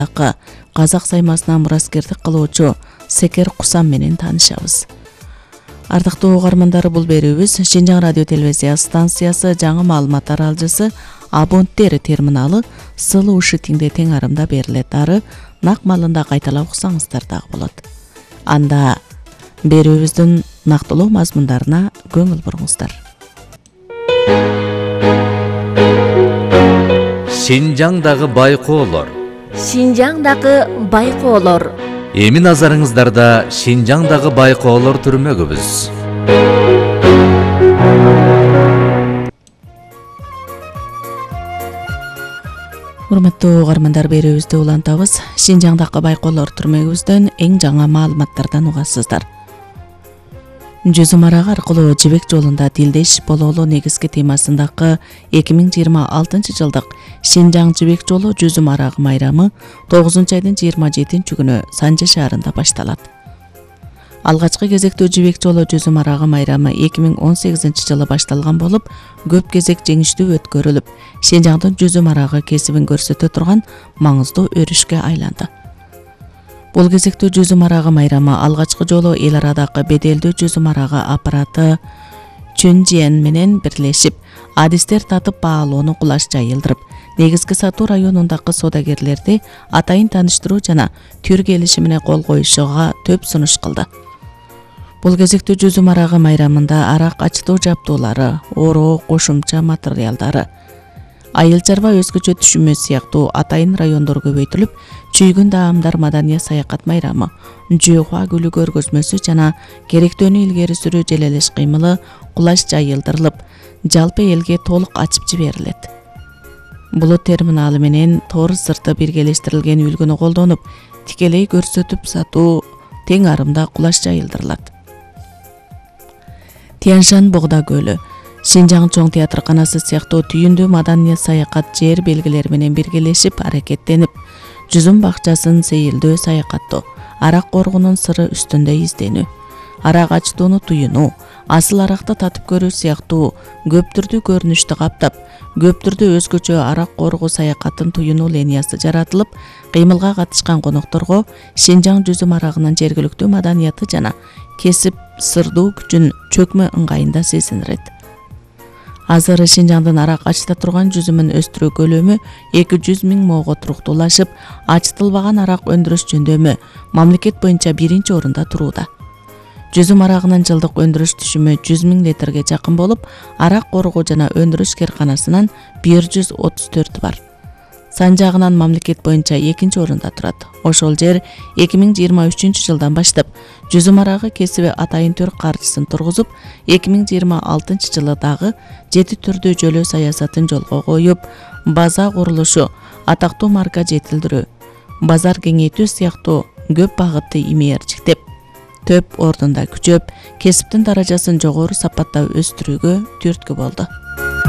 Казак саймасына мураскердик кылуучу Секер Кусам менен таанышабыз. Ардактуу угармандары, бул берүүбүз Шинжаң радио телевизия станциясы жаңы маалымат аралжысы абоненттер терминалы сылуу ушитиңде тең арымда берилет. Ары нак малында кайталап уксаңыздар дагы болот. Анда берүүбүздүн нактылуу мазмундарына көңүл буруңуздар. Шинжаңдагы байкоолор. Шинжаңдагы байкоолор. Эми назарыңыздарда Шинжаңдагы байкоолор түрмөгүбүз. Урматтуу угармандар, берүүбүздү улантабыз. Шинжаңдагы байкоолор түрмөгүбүздөн эң жаңы маалыматтардан угасыздар. Жүзүм арагы аркылуу жибек жолунда тилдеш бололу негизги темасындагы 2026 жылдык Шинжаң жибек жолу жүзүм арагы майрамы 9-айдын 27 күнү Санжы шаарында башталат. Алгачкы кезектүү жибек жолу жүзүм арагы майрамы 2018 жылы башталган болуп, көп кезек жеңиштүү өткөрүлүп, Шинжаңдын жүзүм арагы кесибин көрсөтө турган маңыздуу өрүшкө айланды. Бул кезектүү жүзүм арагы майрамы алгачкы жолу эл арадагы беделдүү жүзүм арагы аппараты Чөнжиен менен бирлешип, адистер татып баалоону кулаш жайылдырып, негизги сатуу районундагы соодагерлерди атайын тааныштыруу жана түр келишимине кол коюшуга төп сунуш кылды. Бул кезектүү жүзүм арагы майрамында арак ачтуу жабдуулары, ороо кошумча материалдары, айыл чарба өзгөчө түшүмө сыяктуу атайын райондор көбөйтүлүп, чүйгүн даамдар маданий саякат майрамы, жүйгө гүлү көргөзмөсү жана керектөөнү илгери сүрүү желелеш кыймылы кулаш жайылдырылып, жалпы элге толук ачып жиберилет. Булут терминалы менен тор сырты биргелештирилген үлгүнү колдонуп, тикелей көрсөтүп сатуу тең арымда кулаш жайылдырылат. Тяньшань Богда көлү, Шинжаң чоң театрканасы сыяктуу түйүндүү маданий саякат жер белгилери менен биргелешип аракеттенип, жүзүм бакчасын сейилдөө саякаттоо, арак коргунун сыры үстүндө изденүү, арак ачтууну туюнуу, асыл аракты татып көрүү сыяктуу көп түрдүү көрүнүштү каптап, көп түрдүү өзгөчө арак коргуу саякатын туюнуу линиясы жаратылып, кыймылга катышкан конокторго Шинжаң жүзүм арагынын жергиликтүү маданияты жана кесип сырдуу күчүн чөкмө ыңгайында сезинирет. Азыр Шинжаңдын арак ачта турган жүзүмүн өстүрүү көлөмү 200 000 моого туруктуулашып, ачтылбаган арак өндүрүш жөндөмү мамлекет боюнча 1-чи орунда турууда. Жүзүм арагынын жылдык өндүрүш түшүмү 100 000 литрге жакын болуп, арак коргоо жана өндүрүш керканасынан 134 бар. Сан жагынан мамлекет боюнча 2-чи орунда турат. Ошол жер 2023 жылдан баштап жүзүм арагы кесиби атайын төр каржысын тургузуп, 2026 жылы дагы 7 түрдүү жөлөө саясатын жолго коюп, база курулушу, атактуу марка жетилдирүү, базар кеңейтүү сыяктуу көп багытты имээрчиктеп, төп ордунда күчөп, кесиптин даражасын жогору сапатта өстүрүүгө түрткү болду.